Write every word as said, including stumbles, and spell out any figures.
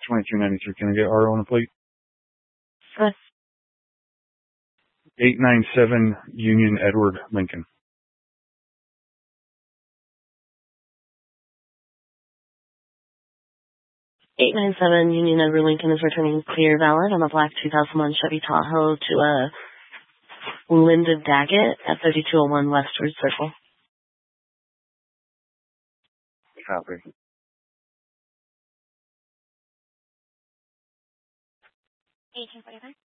twenty-two ninety-three. Can I get R on the plate? Yes. eight nine seven Union Edward Lincoln. eight nine seven Union Edward Lincoln is returning clear valid on a black two thousand one Chevy Tahoe to a Linda Daggett at thirty-two oh one Westward Circle. Copy. eighteen forty-five.